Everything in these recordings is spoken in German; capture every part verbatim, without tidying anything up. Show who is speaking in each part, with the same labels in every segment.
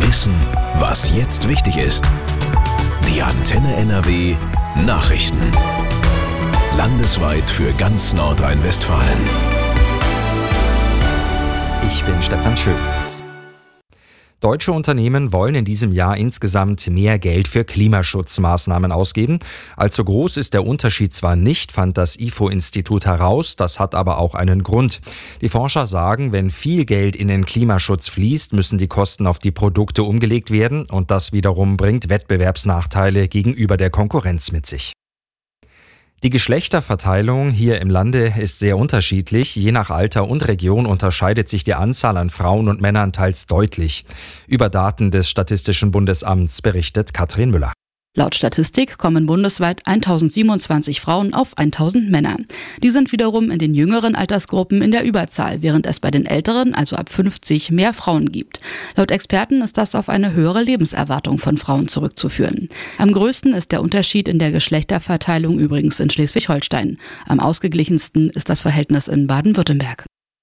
Speaker 1: Wissen, was jetzt wichtig ist. Die Antenne N R W Nachrichten. Landesweit für ganz Nordrhein-Westfalen.
Speaker 2: Ich bin Stefan Schöpitz. Deutsche Unternehmen wollen in diesem Jahr insgesamt mehr Geld für Klimaschutzmaßnahmen ausgeben. Allzu groß ist der Unterschied zwar nicht, fand das I F O-Institut heraus, das hat aber auch einen Grund. Die Forscher sagen, wenn viel Geld in den Klimaschutz fließt, müssen die Kosten auf die Produkte umgelegt werden und das wiederum bringt Wettbewerbsnachteile gegenüber der Konkurrenz mit sich. Die Geschlechterverteilung hier im Lande ist sehr unterschiedlich. Je nach Alter und Region unterscheidet sich die Anzahl an Frauen und Männern teils deutlich. Über Daten des Statistischen Bundesamts berichtet Katrin Müller.
Speaker 3: Laut Statistik kommen bundesweit tausendsiebenundzwanzig Frauen auf tausend Männer. Die sind wiederum in den jüngeren Altersgruppen in der Überzahl, während es bei den älteren, also ab fünfzig, mehr Frauen gibt. Laut Experten ist das auf eine höhere Lebenserwartung von Frauen zurückzuführen. Am größten ist der Unterschied in der Geschlechterverteilung übrigens in Schleswig-Holstein. Am ausgeglichensten ist das Verhältnis in Baden-Württemberg.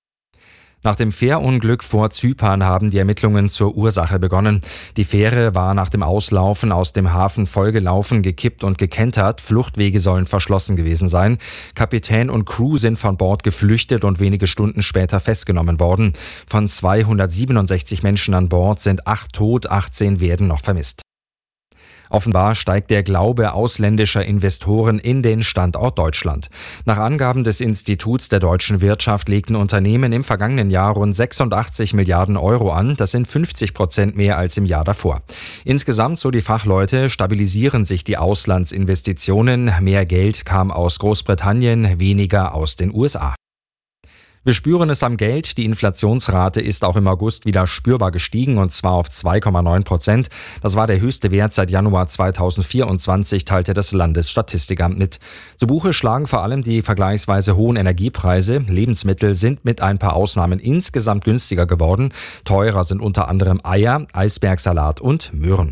Speaker 2: Nach dem Fährunglück vor Zypern haben die Ermittlungen zur Ursache begonnen. Die Fähre war nach dem Auslaufen aus dem Hafen vollgelaufen, gekippt und gekentert. Fluchtwege sollen verschlossen gewesen sein. Kapitän und Crew sind von Bord geflüchtet und wenige Stunden später festgenommen worden. Von zweihundertsiebenundsechzig Menschen an Bord sind acht tot, achtzehn werden noch vermisst. Offenbar steigt der Glaube ausländischer Investoren in den Standort Deutschland. Nach Angaben des Instituts der deutschen Wirtschaft legten Unternehmen im vergangenen Jahr rund sechsundachtzig Milliarden Euro an. Das sind fünfzig Prozent mehr als im Jahr davor. Insgesamt, so die Fachleute, stabilisieren sich die Auslandsinvestitionen. Mehr Geld kam aus Großbritannien, weniger aus den U S A. Wir spüren es am Geld. Die Inflationsrate ist auch im August wieder spürbar gestiegen und zwar auf zwei Komma neun Prozent. Das war der höchste Wert seit Januar zweitausendvierundzwanzig, teilte das Landesstatistikamt mit. Zu Buche schlagen vor allem die vergleichsweise hohen Energiepreise. Lebensmittel sind mit ein paar Ausnahmen insgesamt günstiger geworden. Teurer sind unter anderem Eier, Eisbergsalat und Möhren.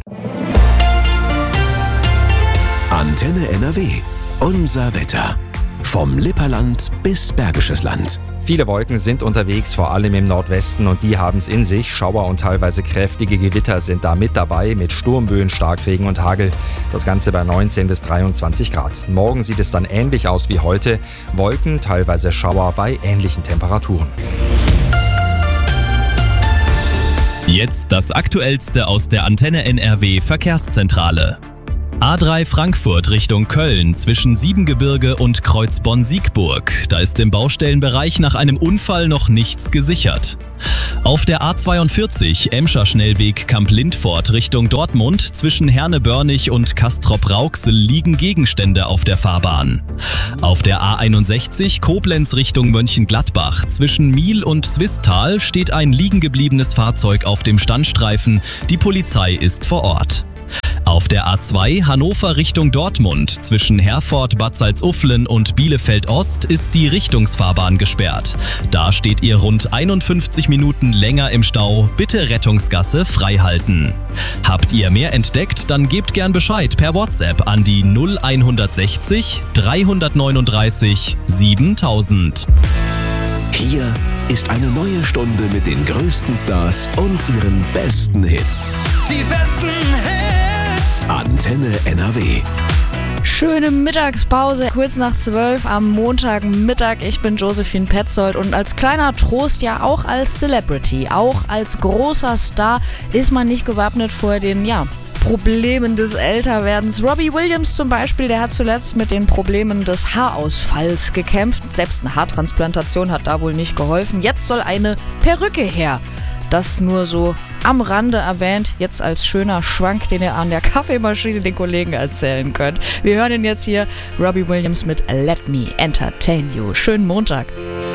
Speaker 1: Antenne N R W. Unser Wetter. Vom Lipperland bis Bergisches Land.
Speaker 2: Viele Wolken sind unterwegs, vor allem im Nordwesten, und die haben es in sich. Schauer und teilweise kräftige Gewitter sind da mit dabei, mit Sturmböen, Starkregen und Hagel. Das Ganze bei neunzehn bis dreiundzwanzig Grad. Morgen sieht es dann ähnlich aus wie heute. Wolken, teilweise Schauer bei ähnlichen Temperaturen.
Speaker 4: Jetzt das Aktuellste aus der Antenne N R W Verkehrszentrale. A drei Frankfurt Richtung Köln zwischen Siebengebirge und Kreuzbonn-Siegburg. Da ist im Baustellenbereich nach einem Unfall noch nichts gesichert. Auf der A zweiundvierzig Emscher Schnellweg Kamp-Lindfort Richtung Dortmund zwischen Herne-Börnich und Castrop-Rauxel liegen Gegenstände auf der Fahrbahn. Auf der A einundsechzig Koblenz Richtung Mönchengladbach zwischen Miel und Swisttal steht ein liegengebliebenes Fahrzeug auf dem Standstreifen. Die Polizei ist vor Ort. Auf der A zwei Hannover Richtung Dortmund zwischen Herford, Bad Salzuflen und Bielefeld Ost ist die Richtungsfahrbahn gesperrt. Da steht ihr rund einundfünfzig Minuten länger im Stau. Bitte Rettungsgasse freihalten. Habt ihr mehr entdeckt, dann gebt gern Bescheid per WhatsApp an die null hundertsechzig dreihundertneununddreißig siebentausend.
Speaker 1: Hier ist eine neue Stunde mit den größten Stars und ihren besten Hits.
Speaker 5: Die besten Hits!
Speaker 1: Antenne N R W.
Speaker 6: Schöne Mittagspause, kurz nach zwölf am Montagmittag. Ich bin Josephine Petzold und als kleiner Trost, ja auch als Celebrity, auch als großer Star ist man nicht gewappnet vor den, ja, Problemen des Älterwerdens. Robbie Williams zum Beispiel, der hat zuletzt mit den Problemen des Haarausfalls gekämpft. Selbst eine Haartransplantation hat da wohl nicht geholfen. Jetzt soll eine Perücke her. Das nur so am Rande erwähnt, jetzt als schöner Schwank, den ihr an der Kaffeemaschine den Kollegen erzählen könnt. Wir hören ihn jetzt hier, Robbie Williams mit Let Me Entertain You. Schönen Montag.